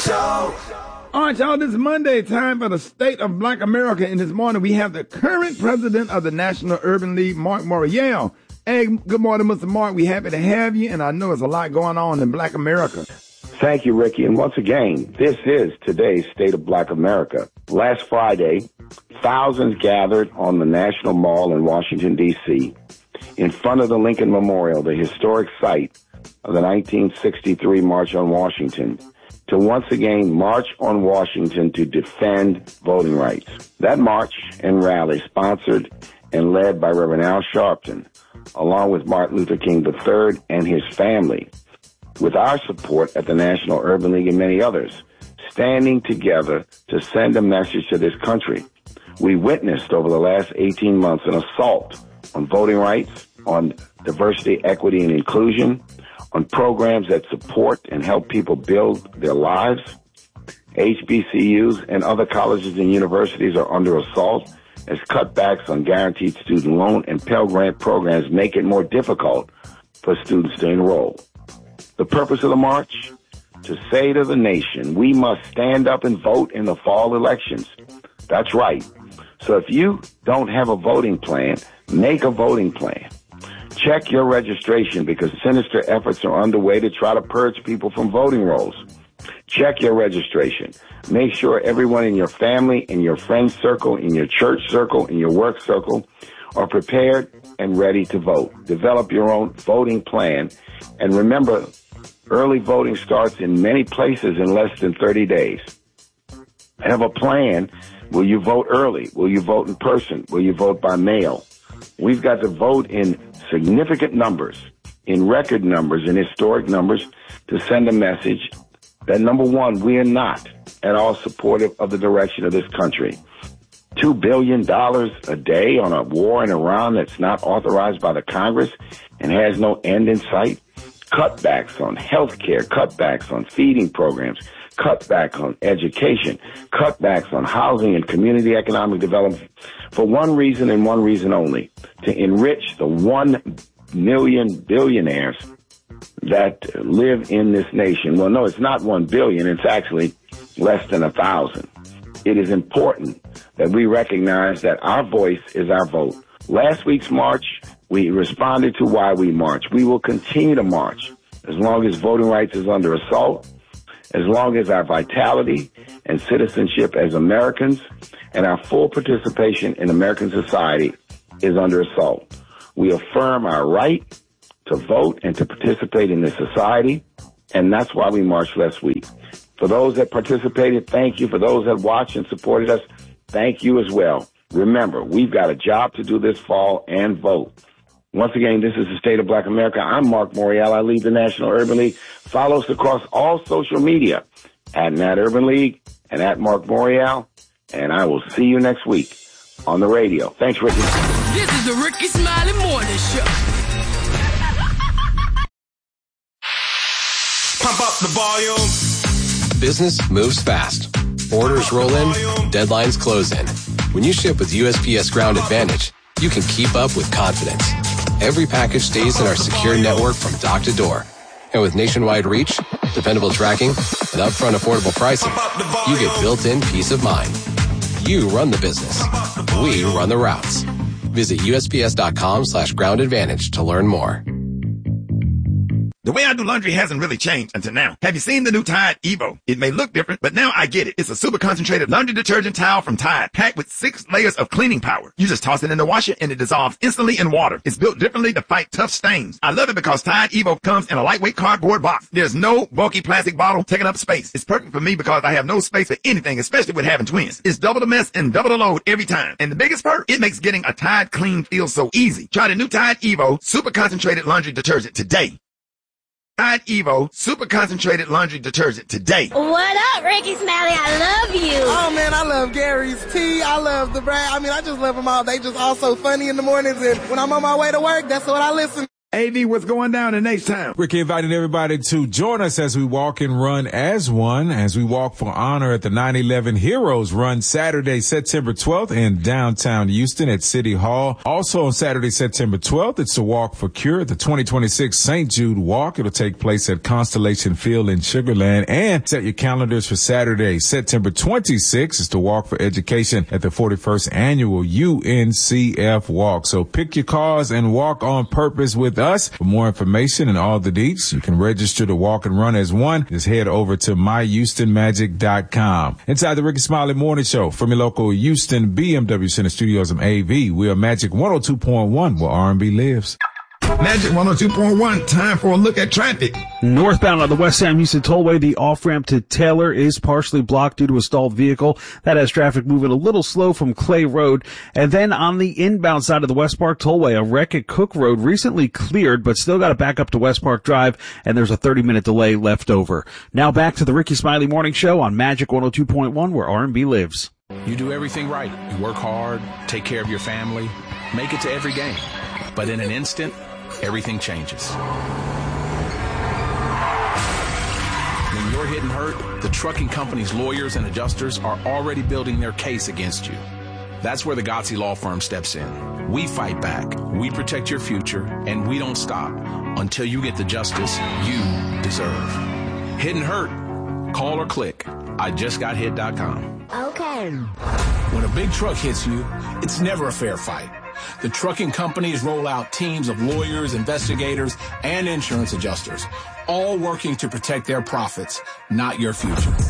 Show. All right, y'all, this is Monday, time for the State of Black America. And this morning we have the current president of the National Urban League, Mark Morial. Hey, good morning, Mr. Mark. We're happy to have you, and I know there's a lot going on in Black America. Thank you, Ricky. And once again, this is today's State of Black America. Last Friday, thousands gathered on the National Mall in Washington, D.C., in front of the Lincoln Memorial, the historic site of the 1963 March on Washington, to once again march on Washington to defend voting rights. That march and rally, sponsored and led by Reverend Al Sharpton, along with Martin Luther King III and his family, with our support at the National Urban League and many others, standing together to send a message to this country. We witnessed over the last 18 months an assault on voting rights, on diversity, equity, and inclusion, on programs that support and help people build their lives. HBCUs and other colleges and universities are under assault as cutbacks on guaranteed student loan and Pell Grant programs make it more difficult for students to enroll. The purpose of the march? To say to the nation, we must stand up and vote in the fall elections. That's right. So if you don't have a voting plan, make a voting plan. Check your registration because sinister efforts are underway to try to purge people from voting rolls. Check your registration. Make sure everyone in your family, in your friend circle, in your church circle, in your work circle are prepared and ready to vote. Develop your own voting plan. And remember, early voting starts in many places in less than 30 days. Have a plan. Will you vote early? Will you vote in person? Will you vote by mail? We've got to vote in significant numbers, in record numbers, in historic numbers, to send a message that, number one, we are not at all supportive of the direction of this country. $2 billion a day on a war in Iran that's not authorized by the Congress and has no end in sight. Cutbacks on health care, cutbacks on feeding programs, cutbacks on education, cutbacks on housing and community economic development for one reason and one reason only, to enrich the 1 million billionaires that live in this nation. Well, no, it's not 1 billion. It's actually less than 1,000. It is important that we recognize that our voice is our vote. Last week's march, we responded to why we march. We will continue to march as long as voting rights is under assault, as long as our vitality and citizenship as Americans and our full participation in American society is under assault. We affirm our right to vote and to participate in this society, and that's why we marched last week. For those that participated, thank you. For those that watched and supported us, thank you as well. Remember, we've got a job to do this fall and vote. Once again, this is the State of Black America. I'm Mark Morial. I lead the National Urban League. Follow us across all social media at Nat Urban League and at Mark Morial. And I will see you next week on the radio. Thanks, Ricky. This is the Ricky Smiley Morning Show. Pump up the volume. Business moves fast. Orders roll in, deadlines close in. When you ship with USPS Ground Advantage, you can keep up with confidence. Every package stays in our secure network from dock to door. And with nationwide reach, dependable tracking, and upfront affordable pricing, you get built-in peace of mind. You run the business. We run the routes. Visit USPS.com/Ground Advantage to learn more. The way I do laundry hasn't really changed until now. Have you seen the new Tide Evo? It may look different, but now I get it. It's a super concentrated laundry detergent towel from Tide, packed with 6 layers of cleaning power. You just toss it in the washer and it dissolves instantly in water. It's built differently to fight tough stains. I love it because Tide Evo comes in a lightweight cardboard box. There's no bulky plastic bottle taking up space. It's perfect for me because I have no space for anything, especially with having twins. It's double the mess and double the load every time. And the biggest perk, it makes getting a Tide clean feel so easy. Try the new Tide Evo super concentrated laundry detergent today. Tide Evo super concentrated laundry detergent today. What up, Ricky Smiley? I love you. Oh, man, I love Gary's tea. I love the brand. I mean, I just love them all. They just all so funny in the mornings. And when I'm on my way to work, that's what I listen AV, what's going down in H-Town? Ricky inviting everybody to join us as we walk and run as one, as we walk for honor at the 9/11 Heroes Run Saturday, September 12th in downtown Houston at City Hall. Also on Saturday, September 12th, it's the Walk for Cure, the 2026 St. Jude Walk. It'll take place at Constellation Field in Sugar Land. And set your calendars for Saturday, September 26th. It's the Walk for Education at the 41st Annual UNCF Walk. So pick your cause and walk on purpose with us. For more information and all the deets, you can register to walk and run as one. Just head over to myhoustonmagic.com. Inside the Ricky Smiley Morning Show from your local Houston BMW Center Studios of AV, we are Magic 102.1, where R&B lives. Magic 102.1, time for a look at traffic. Northbound on the West Sam Houston Tollway, the off-ramp to Taylor is partially blocked due to a stalled vehicle. That has traffic moving a little slow from Clay Road. And then on the inbound side of the West Park Tollway, a wreck at Cook Road recently cleared, but still got to back up to West Park Drive, and there's a 30-minute delay left over. Now back to the Ricky Smiley Morning Show on Magic 102.1, where R&B lives. You do everything right. You work hard, take care of your family, make it to every game. But in an instant, everything changes. When you're hit and hurt, the trucking company's lawyers and adjusters are already building their case against you. That's where the Gotzi Law Firm steps in. We fight back, we protect your future, and we don't stop until you get the justice you deserve. Hit and hurt? Call or click IJustGotHit.com. Okay. When a big truck hits you, it's never a fair fight. The trucking companies roll out teams of lawyers, investigators, and insurance adjusters, all working to protect their profits, not your future.